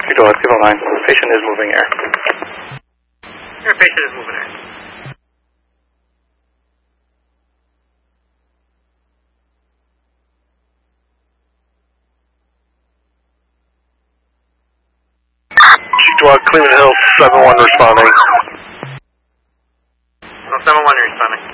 Sheepdog, 309. Patient is moving air. Your patient is moving air. Sheepdog, Cleveland Hills, 7-1 responding. 7-1 responding.